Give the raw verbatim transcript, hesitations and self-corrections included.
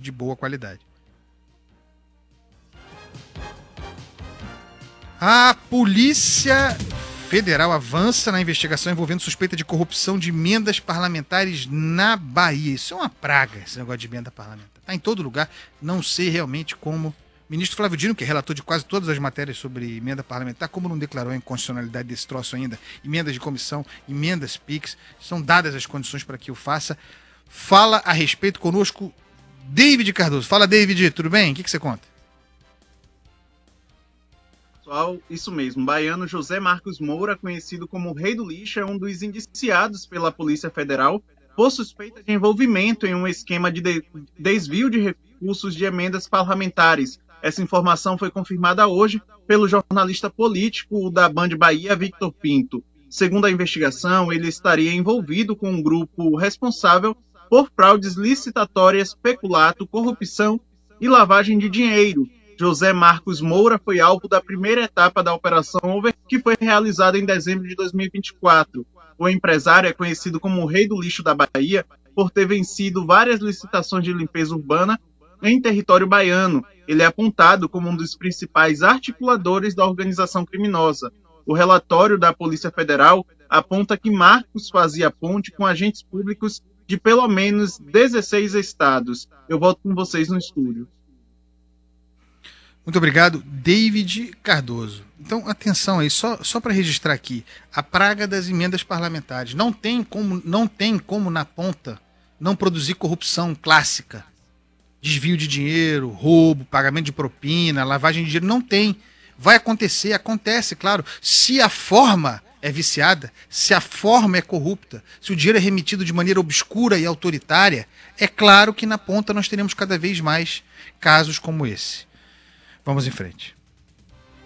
de boa qualidade. A Polícia Federal avança na investigação envolvendo suspeita de corrupção de emendas parlamentares na Bahia. Isso é uma praga, esse negócio de emenda parlamentar. Está em todo lugar, não sei realmente como. O ministro Flávio Dino, que é relator de quase todas as matérias sobre emenda parlamentar, como não declarou a inconstitucionalidade desse troço ainda, emendas de comissão, emendas P I X, são dadas as condições para que o faça. Fala a respeito conosco, David Cardoso. Fala, David, tudo bem? O que, que você conta? Pessoal, isso mesmo. Baiano José Marcos Moura, conhecido como Rei do Lixo, é um dos indiciados pela Polícia Federal por suspeita de envolvimento em um esquema de, de desvio de recursos de emendas parlamentares. Essa informação foi confirmada hoje pelo jornalista político da Band Bahia, Victor Pinto. Segundo a investigação, ele estaria envolvido com um grupo responsável por fraudes licitatórias, peculato, corrupção e lavagem de dinheiro. José Marcos Moura foi alvo da primeira etapa da Operação Over, que foi realizada em dezembro de dois mil e vinte e quatro. O empresário é conhecido como o Rei do Lixo da Bahia por ter vencido várias licitações de limpeza urbana em território baiano. Ele é apontado como um dos principais articuladores da organização criminosa. O relatório da Polícia Federal aponta que Marcos fazia ponte com agentes públicos de pelo menos dezesseis estados. Eu volto com vocês no estúdio. Muito obrigado, David Cardoso. Então, atenção aí, só, só para registrar aqui, a praga das emendas parlamentares. Não tem como, não tem como na ponta não produzir corrupção clássica. Desvio de dinheiro, roubo, pagamento de propina, lavagem de dinheiro, não tem. Vai acontecer, acontece, claro. Se a forma é viciada, se a forma é corrupta, se o dinheiro é remetido de maneira obscura e autoritária, é claro que na ponta nós teremos cada vez mais casos como esse. Vamos em frente.